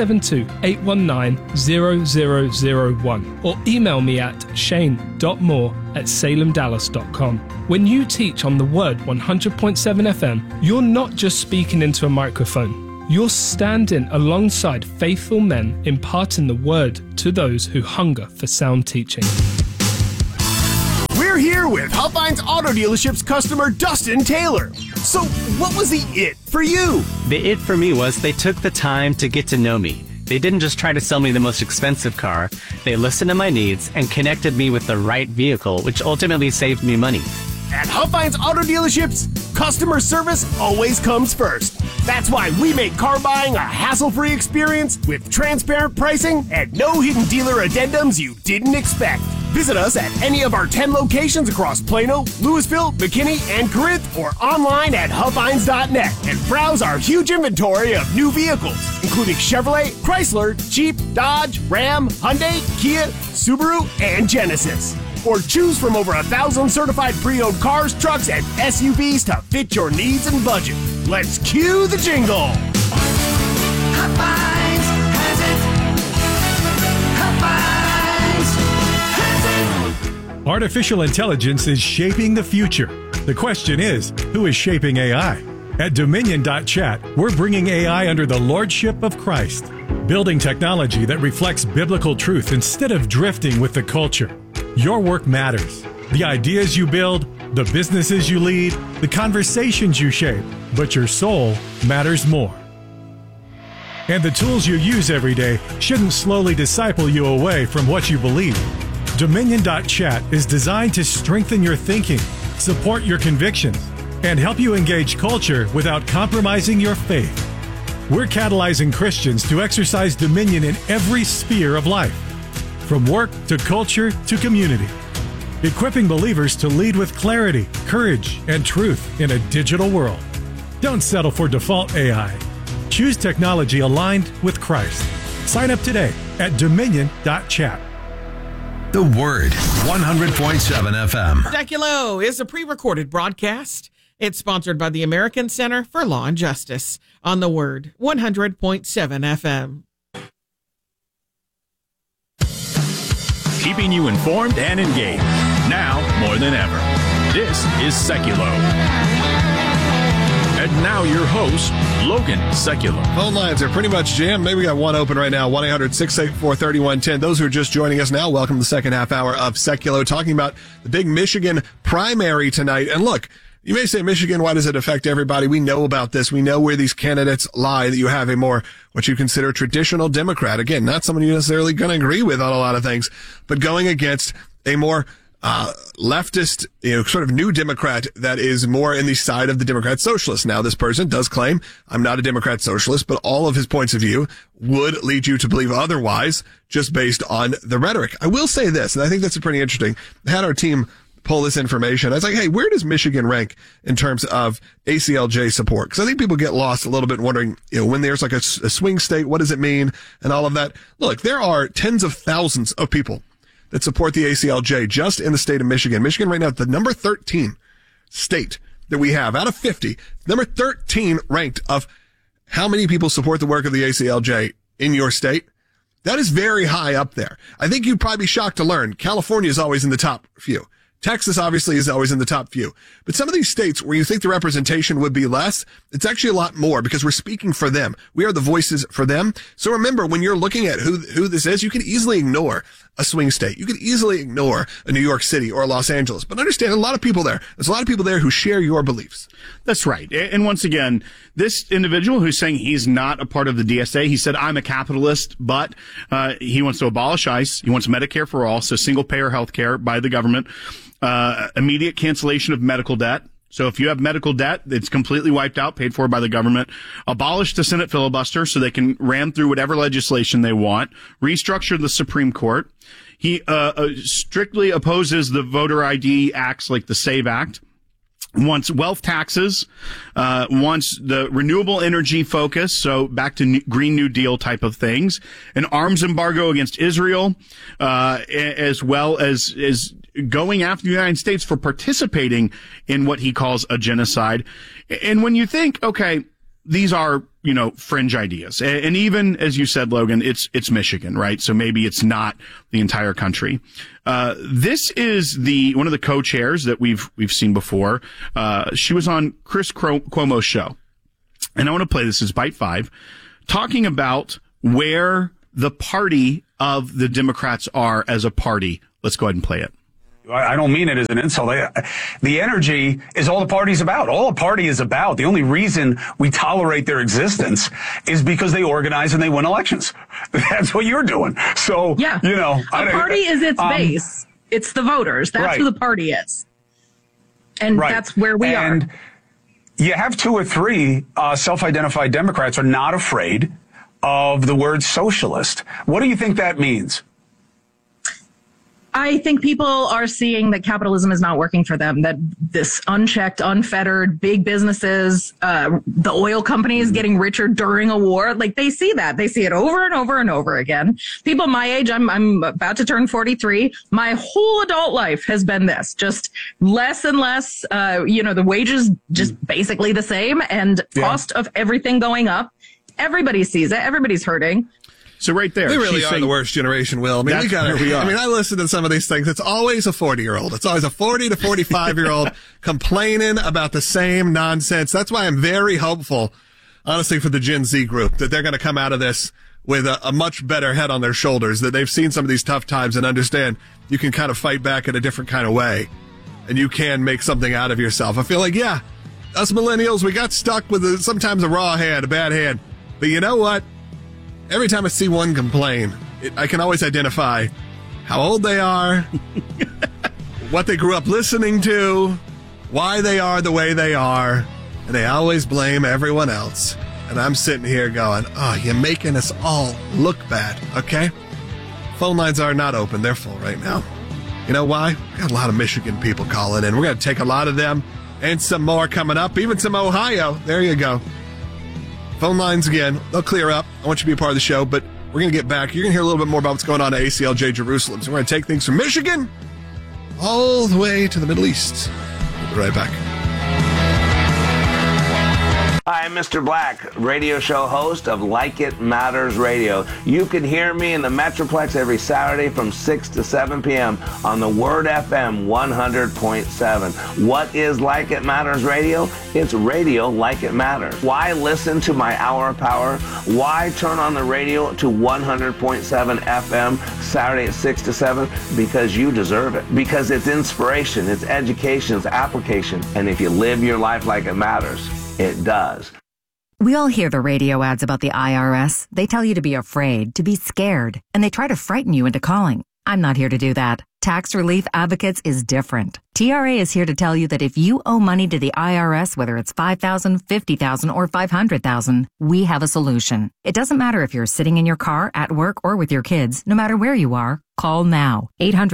972-819-0001 or email me at shane.moore@salemdallas.com. When you teach on the Word 100.7 FM, you're not just speaking into a microphone. You're standing alongside faithful men imparting the Word to those who hunger for sound teaching. We're here with Huffines Auto Dealership's customer Dustin Taylor. So what was the it for you? The it for me was they took the time to get to know me. They didn't just try to sell me the most expensive car. They listened to my needs and connected me with the right vehicle, which ultimately saved me money. At Huffines Auto Dealerships, customer service always comes first. That's why we make car buying a hassle-free experience with transparent pricing and no hidden dealer addendums you didn't expect. Visit us at any of our 10 locations across Plano, Louisville, McKinney, and Corinth, or online at Huffines.net and browse our huge inventory of new vehicles, including Chevrolet, Chrysler, Jeep, Dodge, Ram, Hyundai, Kia, Subaru, and Genesis. Or choose from over 1,000 certified pre-owned cars, trucks, and SUVs to fit your needs and budget. Let's cue the jingle. Huffines has it. Huffines has it. Artificial intelligence is shaping the future. The question is, who is shaping AI? At Dominion.chat, we're bringing AI under the lordship of Christ, building technology that reflects biblical truth instead of drifting with the culture. Your work matters. The ideas you build, the businesses you lead, the conversations you shape, but your soul matters more. And the tools you use every day shouldn't slowly disciple you away from what you believe. Dominion.chat is designed to strengthen your thinking, support your convictions, and help you engage culture without compromising your faith. We're catalyzing Christians to exercise dominion in every sphere of life, from work to culture to community, equipping believers to lead with clarity, courage, and truth in a digital world. Don't settle for default AI. Choose technology aligned with Christ. Sign up today at Dominion.chat. The Word, 100.7 FM. Seculo is a pre-recorded broadcast. It's sponsored by the American Center for Law and Justice on The Word, 100.7 FM. Keeping you informed and engaged, now more than ever. This is Seculo. And now your host, Logan Seculo. Phone lines are pretty much jammed. Maybe we got one open right now, 1-800-684-3110. Those who are just joining us now, welcome to the second half hour of Seculo, talking about the big Michigan primary tonight. And look, you may say, Michigan, why does it affect everybody? We know about this. We know where these candidates lie, that you have a more, what you consider traditional Democrat. Again, not someone you're necessarily going to agree with on a lot of things, but going against a more leftist, sort of new Democrat that is more in the side of the Democrat socialist. Now, this person does claim, I'm not a Democrat socialist, but all of his points of view would lead you to believe otherwise, just based on the rhetoric. I will say this, and I think that's pretty interesting. I had our team pull this information. I was like, hey, where does Michigan rank in terms of ACLJ support? Because I think people get lost a little bit wondering, when there's like a swing state, what does it mean? And all of that. Look, there are tens of thousands of people that support the ACLJ just in the state of Michigan. Michigan right now, the number 13 state that we have out of 50, number 13 ranked of how many people support the work of the ACLJ in your state. That is very high up there. I think you'd probably be shocked to learn California is always in the top few. Texas obviously is always in the top few. But some of these states where you think the representation would be less, it's actually a lot more because we're speaking for them. We are the voices for them. So remember, when you're looking at who this is, you can easily ignore a swing state. You could easily ignore a New York City or Los Angeles. But understand, a lot of people there. There's a lot of people there who share your beliefs. That's right. And once again, this individual who's saying he's not a part of the DSA, he said, I'm a capitalist, but he wants to abolish ICE. He wants Medicare for all, so single-payer health care by the government. Immediate cancellation of medical debt. So if you have medical debt, it's completely wiped out, paid for by the government. Abolish the Senate filibuster so they can ram through whatever legislation they want. Restructure the Supreme Court. He strictly opposes the voter ID acts like the SAVE Act. Wants wealth taxes, wants the renewable energy focus, so back to Green New Deal type of things, an arms embargo against Israel, as well as going after the United States for participating in what he calls a genocide. And when you think, okay, these are, fringe ideas. And even, as you said, Logan, it's Michigan, right? So maybe it's not the entire country. This is one of the co-chairs that we've seen before. She was on Chris Cuomo's show. And I want to play this as Bite 5, talking about where the party of the Democrats are as a party. Let's go ahead and play it. I don't mean it as an insult. The energy is all the party's about. All a party is about. The only reason we tolerate their existence is because they organize and they win elections. That's what you're doing. So, yeah. A party is its base. It's the voters. That's who the party is. And that's where we are. And you have 2 or 3 self-identified Democrats are not afraid of the word socialist. What do you think that means? I think people are seeing that capitalism is not working for them, that this unchecked, unfettered, big businesses, the oil companies getting richer during a war, they see that. They see it over and over and over again. People my age, I'm about to turn 43. My whole adult life has been this, just less and less, the wages just basically the same and cost of everything going up. Everybody sees it. Everybody's hurting. So right there, we really are the worst generation, Will. I mean, I listen to some of these things. It's always a 40-year-old. It's always a 40 to 45-year-old complaining about the same nonsense. That's why I'm very hopeful, honestly, for the Gen Z group, that they're going to come out of this with a much better head on their shoulders, that they've seen some of these tough times and understand you can kind of fight back in a different kind of way, and you can make something out of yourself. I feel like, us millennials, we got stuck with sometimes a raw hand, a bad hand. But you know what? Every time I see one complain, I can always identify how old they are, what they grew up listening to, why they are the way they are, and they always blame everyone else. And I'm sitting here going, you're making us all look bad, okay? Phone lines are not open. They're full right now. You know why? We got a lot of Michigan people calling in. We're going to take a lot of them and some more coming up, even some Ohio. There you go. Phone lines again. They'll clear up. I want you to be a part of the show, but we're going to get back. You're going to hear a little bit more about what's going on at ACLJ Jerusalem. So we're going to take things from Michigan all the way to the Middle East. We'll be right back. Hi, I'm Mr. Black, radio show host of Like It Matters Radio. You can hear me in the Metroplex every Saturday from 6 to 7 p.m. on the Word FM 100.7. What is Like It Matters Radio? It's radio like it matters. Why listen to my hour of power? Why turn on the radio to 100.7 FM Saturday at 6 to 7? Because you deserve it. Because it's inspiration, it's education, it's application. And if you live your life like it matters, it does. We all hear the radio ads about the IRS. They tell you to be afraid, to be scared, and they try to frighten you into calling. I'm not here to do that. Tax Relief Advocates is different. TRA is here to tell you that if you owe money to the IRS, whether it's $5,000, $50,000, or $500,000, we have a solution. It doesn't matter if you're sitting in your car, at work, or with your kids. No matter where you are, call now.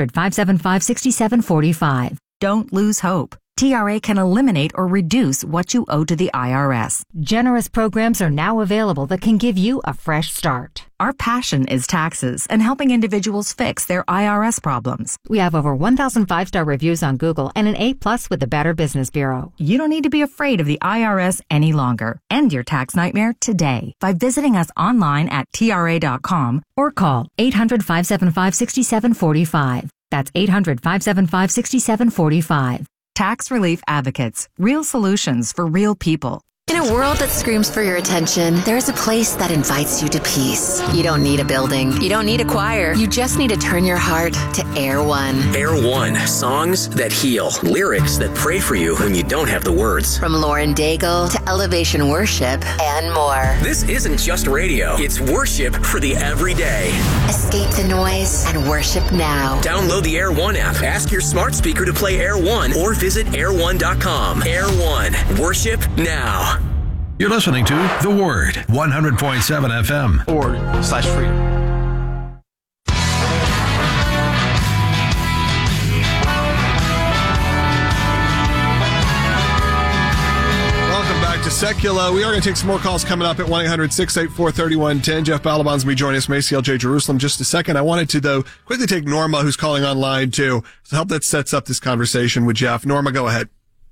800-575-6745. Don't lose hope. TRA can eliminate or reduce what you owe to the IRS. Generous programs are now available that can give you a fresh start. Our passion is taxes and helping individuals fix their IRS problems. We have over 1,000 5-star reviews on Google and an A+ with the Better Business Bureau. You don't need to be afraid of the IRS any longer. End your tax nightmare today by visiting us online at TRA.com or call 800-575-6745. That's 800-575-6745. Tax Relief Advocates. Real solutions for real people. In a world that screams for your attention, there's a place that invites you to peace. You don't need a building. You don't need a choir. You just need to turn your heart to Air One. Air One. Songs that heal. Lyrics that pray for you when you don't have the words. From Lauren Daigle to Elevation Worship and more. This isn't just radio. It's worship for the everyday. Escape the noise and worship now. Download the Air One app. Ask your smart speaker to play Air One or visit air1.com. Air One. Worship now. You're listening to The Word, 100.7 FM. /freedom. Secular. We are going to take some more calls coming up at 1-800-684-3110. Jeff Balaban's going to be joining us from ACLJ Jerusalem just a second. I wanted to, though, quickly take Norma, who's calling online, too, to help that sets up this conversation with Jeff. Norma, go ahead.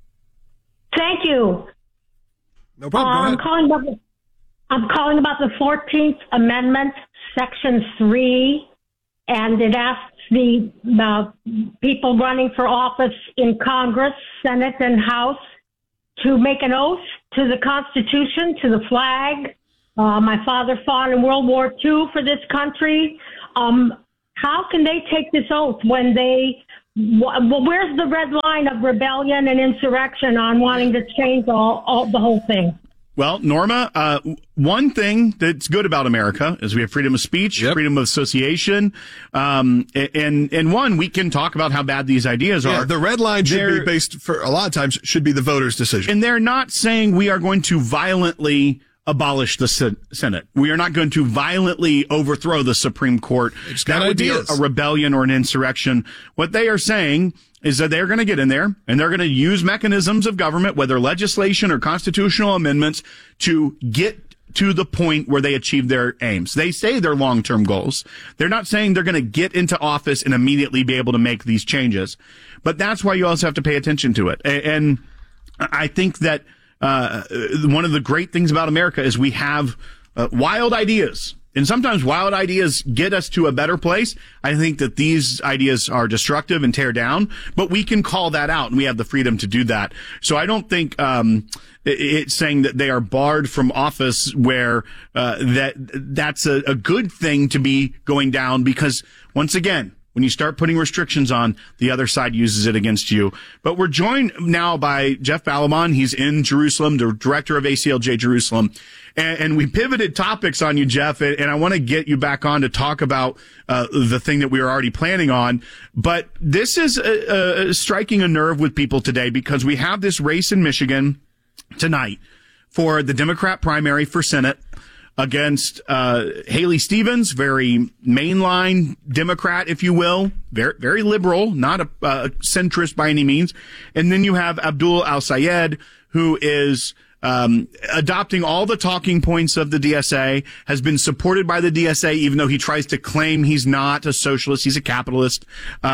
Thank you. No problem. Go ahead. I'm calling about the 14th Amendment, Section 3, and it asks the people running for office in Congress, Senate, and House to make an oath to the Constitution, to the flag. My father fought in World War II for this country. How can they take this oath when where's the red line of rebellion and insurrection on wanting to change the whole thing? Well, Norma, one thing that's good about America is we have freedom of speech, freedom of association, and one, we can talk about how bad these ideas are. The red line should be based, for a lot of times, should be the voters' decision. And they're not saying we are going to violently abolish the Senate. We are not going to violently overthrow the Supreme Court. That would be a rebellion or an insurrection. What they are saying is that they're going to get in there and they're going to use mechanisms of government, whether legislation or constitutional amendments, to get to the point where they achieve their aims. They say they're long-term goals. They're not saying they're going to get into office and immediately be able to make these changes. But that's why you also have to pay attention to it. And I think that one of the great things about America is we have wild ideas. And sometimes wild ideas get us to a better place. I think that these ideas are destructive and tear down, but we can call that out and we have the freedom to do that. So I don't think it's saying that they are barred from office where that's a good thing to be going down, because once again, when you start putting restrictions on, the other side uses it against you. But we're joined now by Jeff Balaban. He's in Jerusalem, the director of ACLJ Jerusalem. And we pivoted topics on you, Jeff, and I want to get you back on to talk about the thing that we were already planning on. But this is striking a nerve with people today, because we have this race in Michigan tonight for the Democrat primary for Senate against Haley Stevens, very mainline Democrat, if you will, very, very liberal, not a centrist by any means. And then you have Abdul Al-Sayed, who is adopting all the talking points of the DSA, has been supported by the DSA, even though he tries to claim he's not a socialist, he's a capitalist.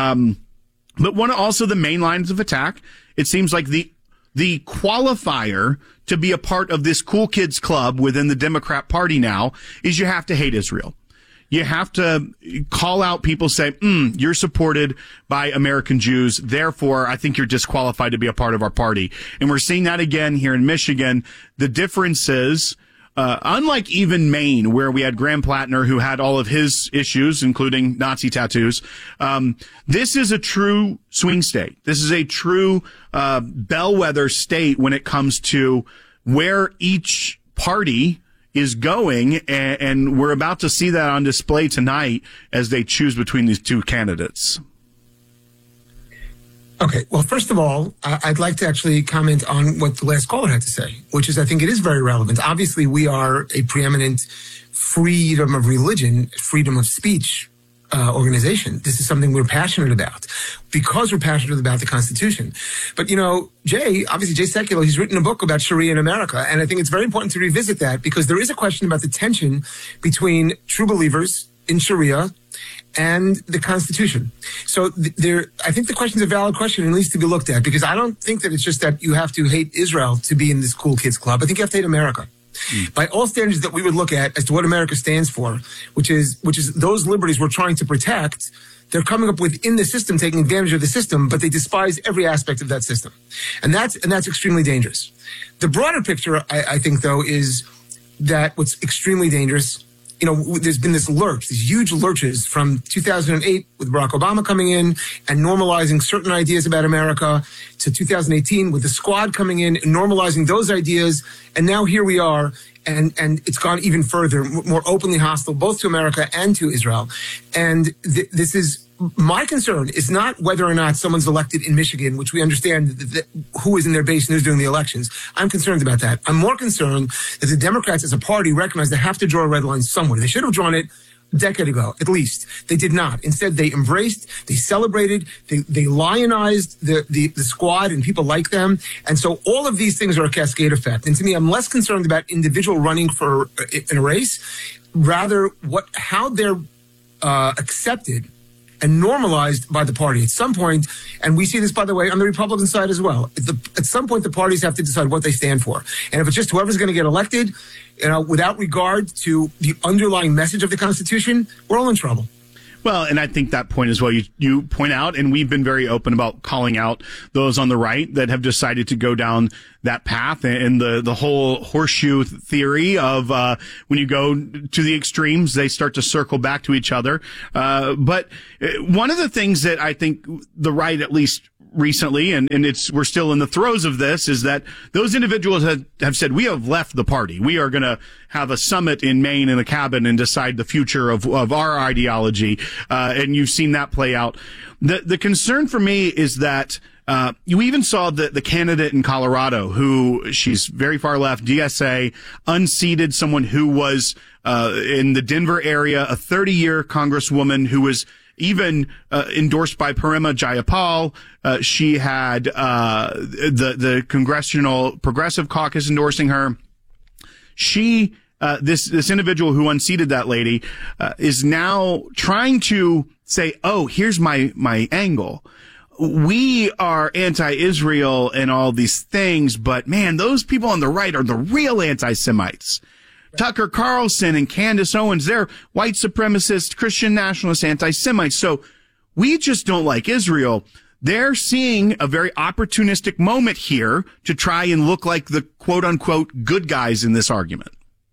But one also the main lines of attack, it seems like the qualifier to be a part of this cool kids club within the Democrat Party now is you have to hate Israel. You have to call out people, say, you're supported by American Jews. Therefore, I think you're disqualified to be a part of our party. And we're seeing that again here in Michigan. The difference is, unlike even Maine, where we had Graham Plattner, who had all of his issues, including Nazi tattoos, this is a true swing state. This is a true bellwether state when it comes to where each party is going, and we're about to see that on display tonight as they choose between these two candidates. Okay, well, first of all, I'd like to actually comment on what the last caller had to say, which is I think it is very relevant. Obviously, we are a preeminent freedom of religion, freedom of speech organization. This is something we're passionate about because we're passionate about the Constitution. But, Jay Sekulow, he's written a book about Sharia in America, and I think it's very important to revisit that because there is a question about the tension between true believers in Sharia and the Constitution. So I think the question is a valid question and needs to be looked at, because I don't think that it's just that you have to hate Israel to be in this cool kids club. I think you have to hate America. By all standards that we would look at as to what America stands for, which is those liberties we're trying to protect, they're coming up within the system, taking advantage of the system, but they despise every aspect of that system. And that's extremely dangerous. The broader picture, I think, though, is that what's extremely dangerous, there's been this lurch, these huge lurches from 2008 with Barack Obama coming in and normalizing certain ideas about America, to 2018 with the Squad coming in and normalizing those ideas. And now here we are, and it's gone even further, more openly hostile, both to America and to Israel. And this is, my concern is not whether or not someone's elected in Michigan, which we understand who is in their base and who's doing the elections. I'm concerned about that. I'm more concerned that the Democrats as a party recognize they have to draw a red line somewhere. They should have drawn it a decade ago, at least. They did not. Instead, they embraced, they celebrated, they lionized the squad and people like them. And so all of these things are a cascade effect. And to me, I'm less concerned about individual running for in a race, rather how they're accepted and normalized by the party at some point. And we see this, by the way, on the Republican side as well. At some point, the parties have to decide what they stand for. And if it's just whoever's going to get elected, without regard to the underlying message of the Constitution, we're all in trouble. Well, and I think that point as well, you point out, and we've been very open about calling out those on the right that have decided to go down that path, and the whole horseshoe theory of when you go to the extremes, they start to circle back to each other. But one of the things that I think the right, at least recently, and we're still in the throes of this, is that those individuals have said, we have left the party. We are going to have a summit in Maine in a cabin and decide the future of our ideology. And you've seen that play out. The concern for me is that you even saw the candidate in Colorado, who she's very far left, DSA, unseated someone who was in the Denver area, a 30-year congresswoman who was even endorsed by Parima Jayapal. She had the Congressional Progressive Caucus endorsing her. She, this individual who unseated that lady, is now trying to say, oh, here's my angle. We are anti-Israel and all these things, but man, those people on the right are the real anti-Semites. Tucker Carlson and Candace Owens, they're white supremacist, Christian nationalist, anti-Semites. So we just don't like Israel. They're seeing a very opportunistic moment here to try and look like the quote unquote good guys in this argument.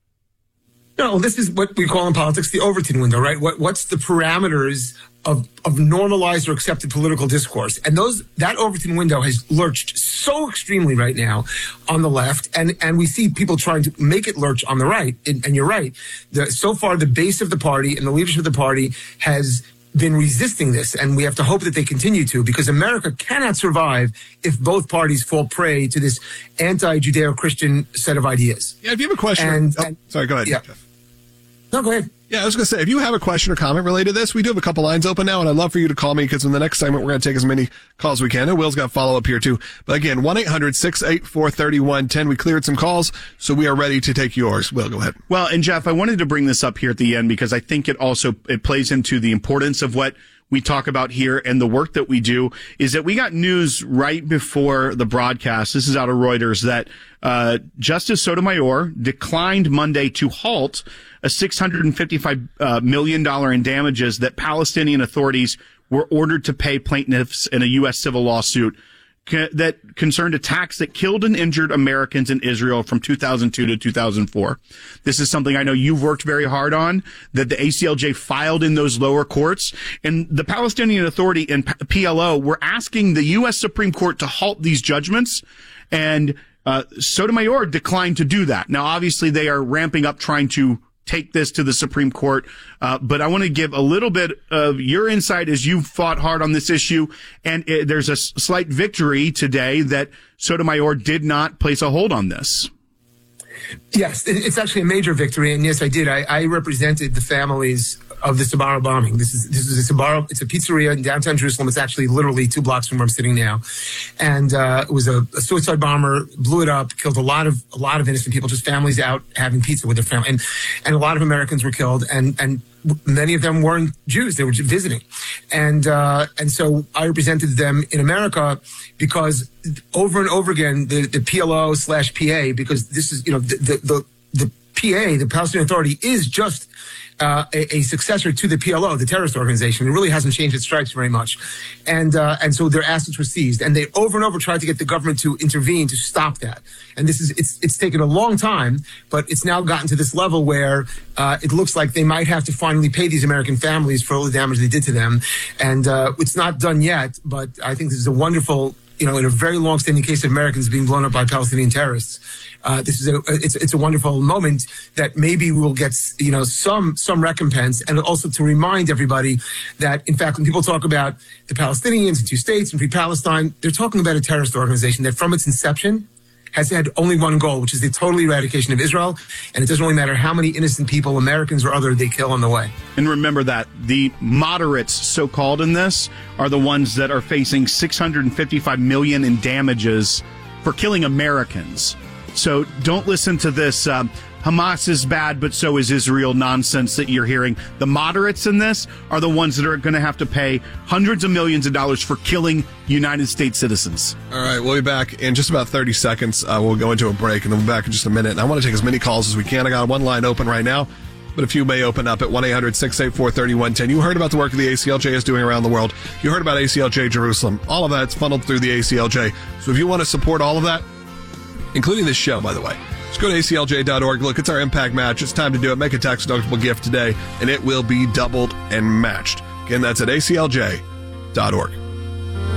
No, this is what we call in politics the Overton window, right? What's the parameters of normalized or accepted political discourse? And that Overton window has lurched so extremely right now on the left, and we see people trying to make it lurch on the right. And you're right. So far, the base of the party and the leadership of the party has been resisting this, and we have to hope that they continue to, because America cannot survive if both parties fall prey to this anti-Judeo-Christian set of ideas. Yeah, if you have a question. Sorry, go ahead. Yeah. No, go ahead. Yeah, I was going to say, if you have a question or comment related to this, we do have a couple lines open now, and I'd love for you to call me, because in the next segment, we're going to take as many calls as we can. And Will's got follow-up here, too. But again, 1-800-684-3110. We cleared some calls, so we are ready to take yours. Will, go ahead. Well, and Jeff, I wanted to bring this up here at the end, because I think it plays into the importance of what we talk about here and the work that we do, is that we got news right before the broadcast. This is out of Reuters, that Justice Sotomayor declined Monday to halt a $655 million in damages that Palestinian authorities were ordered to pay plaintiffs in a U.S. civil lawsuit that concerned attacks that killed and injured Americans in Israel from 2002 to 2004. This is something I know you've worked very hard on, that the ACLJ filed in those lower courts. And the Palestinian Authority and PLO were asking the U.S. Supreme Court to halt these judgments, and Sotomayor declined to do that. Now, obviously, they are ramping up trying to take this to the Supreme Court. But I want to give a little bit of your insight as you fought hard on this issue. And there's a slight victory today that Sotomayor did not place a hold on this. Yes, it's actually a major victory. And yes, I did. I represented the families of the Sbarro bombing. This is a Sbarro. It's a pizzeria in downtown Jerusalem. It's actually literally 2 blocks from where I'm sitting now. And it was a suicide bomber, blew it up, killed a lot of innocent people, just families out having pizza with their family. And a lot of Americans were killed, and many of them weren't Jews. They were just visiting. And so I represented them in America, because over and over again, the PLO/PA, because this is, the PA, the Palestinian Authority, is just a successor to the PLO, the terrorist organization. It really hasn't changed its stripes very much. And so their assets were seized, and they over and over tried to get the government to intervene to stop that. And it's taken a long time, but it's now gotten to this level where it looks like they might have to finally pay these American families for all the damage they did to them. And it's not done yet, but I think this is a wonderful, in a very long-standing case of Americans being blown up by Palestinian terrorists. It's a wonderful moment that maybe we'll get, some recompense, and also to remind everybody that, in fact, when people talk about the Palestinians and 2 states and free Palestine, they're talking about a terrorist organization that from its inception has had only one goal, which is the total eradication of Israel. And it doesn't really matter how many innocent people, Americans or other, they kill on the way. And remember that the moderates, so-called in this, are the ones that are facing $655 million in damages for killing Americans. So don't listen to this Hamas is bad, but so is Israel nonsense that you're hearing. The moderates in this are the ones that are going to have to pay hundreds of millions of dollars for killing United States citizens. All right, we'll be back in just about 30 seconds. We'll go into a break, and then we'll be back in just a minute. And I want to take as many calls as we can. I got one line open right now, but a few may open up at 1-800-684-3110. You heard about the work the ACLJ is doing around the world. You heard about ACLJ Jerusalem. All of that's funneled through the ACLJ. So if you want to support all of that, including this show, by the way, just go to aclj.org. Look, it's our impact match. It's time to do it. Make a tax-deductible gift today, and it will be doubled and matched. Again, that's at aclj.org.